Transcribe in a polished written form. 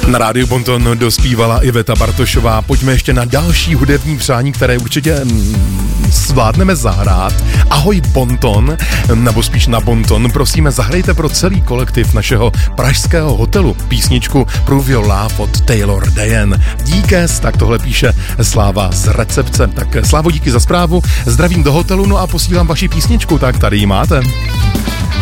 Na rádiu Bonton dospívala Iveta Bartošová. Pojďme ještě na další hudební přání, které určitě zvládneme zahrát. Ahoj Bonton, nebo spíš na Bonton, prosíme, zahrajte pro celý kolektiv našeho pražského hotelu písničku Prove Your Love od Taylor Diane. Díkes, tak tohle píše Sláva z recepce. Tak Slávo, díky za zprávu, zdravím do hotelu, no a posílám vaši písničku, tak tady ji máte.